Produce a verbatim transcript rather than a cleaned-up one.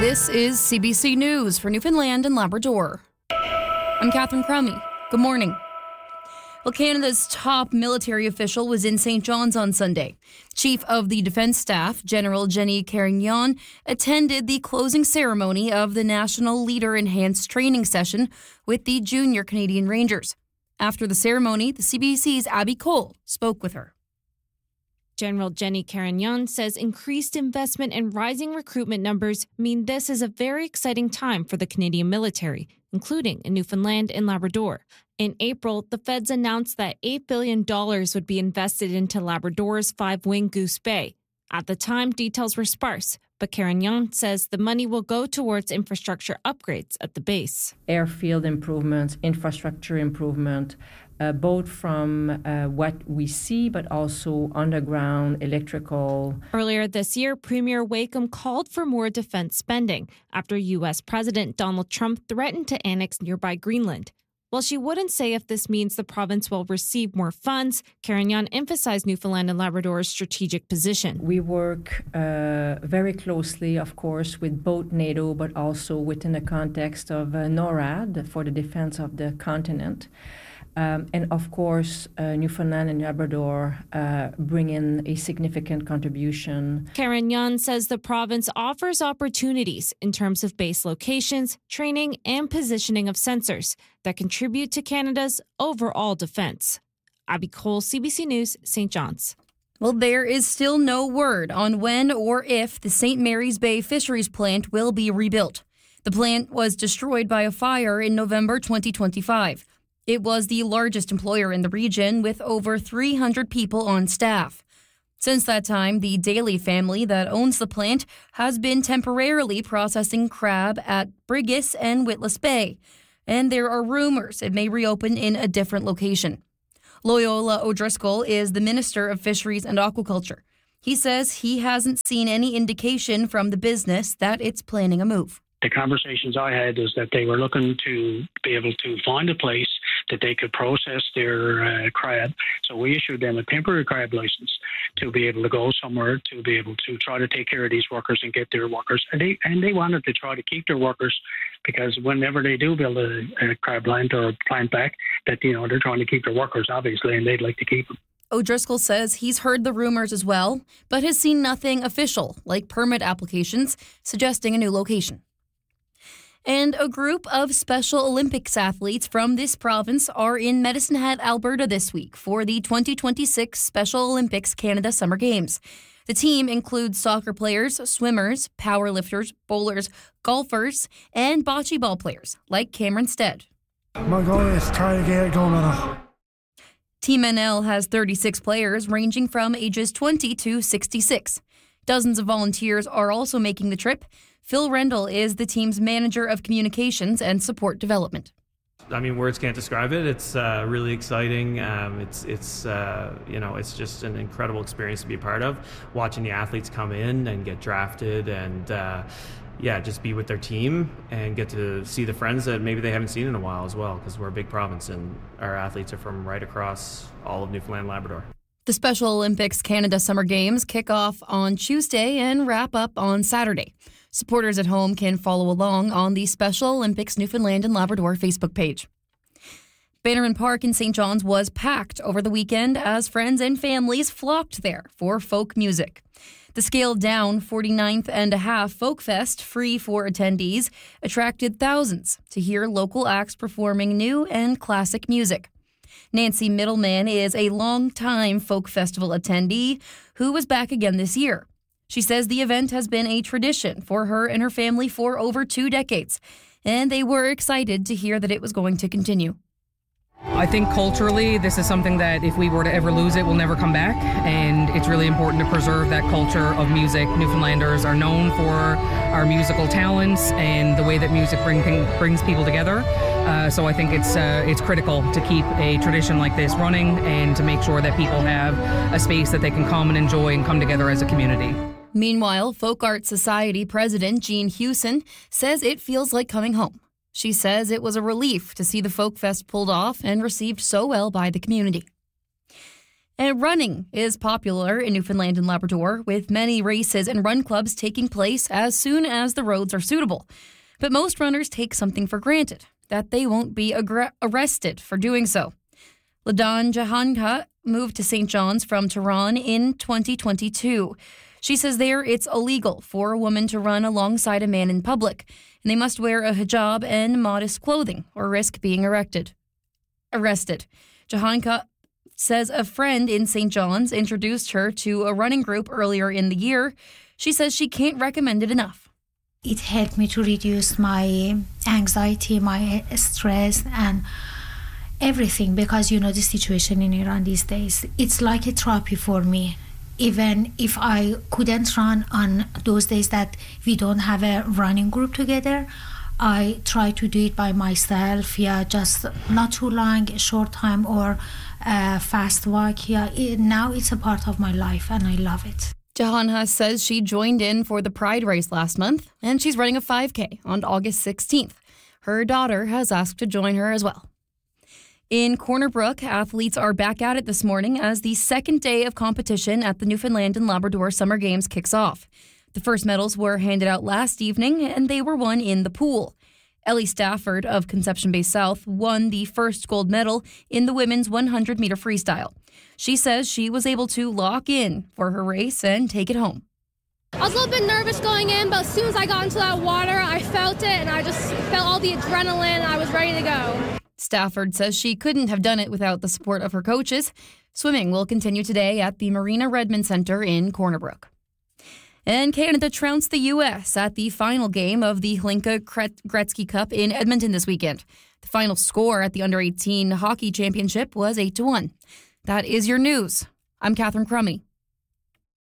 This is C B C News for Newfoundland and Labrador. I'm Catherine Crummy. Good morning. Well, Canada's top military official was in Saint John's on Sunday. Chief of the Defence Staff, General Jenny Carignan, attended the closing ceremony of the National Leader Enhanced Training Session with the Junior Canadian Rangers. After the ceremony, the C B C's Abby Cole spoke with her. General Jenny Carignan says increased investment and rising recruitment numbers mean this is a very exciting time for the Canadian military, including in Newfoundland and Labrador. In April, the feds announced that eight billion dollars would be invested into Labrador's five-wing Goose Bay. At the time, details were sparse, but Carignan says the money will go towards infrastructure upgrades at the base. Airfield improvements, infrastructure improvement, uh, both from uh, what we see, but also underground, electrical. Earlier this year, Premier Wakeham called for more defense spending after U S President Donald Trump threatened to annex nearby Greenland. While she wouldn't say if this means the province will receive more funds, Carignan emphasized Newfoundland and Labrador's strategic position. We work uh, very closely, of course, with both NATO, but also within the context of uh, NORAD for the defense of the continent. Um, and of course, uh, Newfoundland and Labrador uh, bring in a significant contribution. Carignan says the province offers opportunities in terms of base locations, training, and positioning of sensors that contribute to Canada's overall defense. Abby Cole, C B C News, Saint John's. Well, there is still no word on when or if the Saint Mary's Bay Fisheries Plant will be rebuilt. The plant was destroyed by a fire in November twenty twenty-five. It was the largest employer in the region with over three hundred people on staff. Since that time, the Daly family that owns the plant has been temporarily processing crab at Brigus and Witless Bay, and there are rumors it may reopen in a different location. Loyola O'Driscoll is the Minister of Fisheries and Aquaculture. He says he hasn't seen any indication from the business that it's planning a move. The conversations I had is that they were looking to be able to find a place that they could process their uh, crab. So we issued them a temporary crab license to be able to go somewhere, to be able to try to take care of these workers and get their workers. And they and they wanted to try to keep their workers because whenever they do build a, a crab plant or a plant back, that, you know, they're trying to keep their workers, obviously, and they'd like to keep them. O'Driscoll says he's heard the rumors as well, but has seen nothing official, like permit applications, suggesting a new location. And a group of Special Olympics athletes from this province are in Medicine Hat, Alberta this week for the twenty twenty-six Special Olympics Canada Summer Games. The team includes soccer players, swimmers, powerlifters, bowlers, golfers, and bocce ball players like Cameron Stead. My goal is try to get a gold medal. Team N L has thirty-six players ranging from ages twenty to sixty-six. Dozens of volunteers are also making the trip. Phil Rendell is the team's manager of communications and support development. I mean, words can't describe it. It's uh, really exciting. Um, it's it's uh, you know it's just an incredible experience to be a part of. Watching the athletes come in and get drafted, and uh, yeah, just be with their team and get to see the friends that maybe they haven't seen in a while as well. Because we're a big province and our athletes are from right across all of Newfoundland and Labrador. The Special Olympics Canada Summer Games kick off on Tuesday and wrap up on Saturday. Supporters at home can follow along on the Special Olympics Newfoundland and Labrador Facebook page. Bannerman Park in Saint John's was packed over the weekend as friends and families flocked there for folk music. The scaled-down forty-ninth and a half Folk Fest, free for attendees, attracted thousands to hear local acts performing new and classic music. Nancy Middleman is a long-time folk festival attendee who was back again this year. She says the event has been a tradition for her and her family for over two decades, and they were excited to hear that it was going to continue. I think culturally, this is something that if we were to ever lose it, will never come back, and it's really important to preserve that culture of music. Newfoundlanders are known for our musical talents and the way that music bring, brings people together. Uh, so I think it's uh, it's critical to keep a tradition like this running and to make sure that people have a space that they can come and enjoy and come together as a community. Meanwhile, Folk Art Society President Jean Hewson says it feels like coming home. She says it was a relief to see the Folk Fest pulled off and received so well by the community. And running is popular in Newfoundland and Labrador, with many races and run clubs taking place as soon as the roads are suitable. But most runners take something for granted, that they won't be aggr- arrested for doing so. Ladon Jahanka moved to Saint John's from Tehran in twenty twenty-two. She says there it's illegal for a woman to run alongside a man in public, and they must wear a hijab and modest clothing or risk being arrested. Arrested. Jahanka says a friend in Saint John's introduced her to a running group earlier in the year. She says she can't recommend it enough. It helped me to reduce my anxiety, my stress, and everything, because, you know, the situation in Iran these days, it's like a therapy for me. Even if I couldn't run on those days that we don't have a running group together, I try to do it by myself, yeah, just not too long, a short time, or a fast walk. Yeah, it, now it's a part of my life and I love it. Jahanha says she joined in for the Pride race last month, and she's running a five K on August sixteenth. Her daughter has asked to join her as well. In Corner Brook, athletes are back at it this morning as the second day of competition at the Newfoundland and Labrador Summer Games kicks off. The first medals were handed out last evening, and they were won in the pool. Ellie Stafford of Conception Bay South won the first gold medal in the women's one hundred meter freestyle. She says she was able to lock in for her race and take it home. I was a little bit nervous going in, but as soon as I got into that water, I felt it, and I just felt all the adrenaline, and I was ready to go. Stafford says she couldn't have done it without the support of her coaches. Swimming will continue today at the Marina Redmond Center in Corner Brook. And Canada trounced the U S at the final game of the Hlinka Gretzky Cup in Edmonton this weekend. The final score at the under eighteen hockey championship was eight to one. That is your news. I'm Catherine Crummy.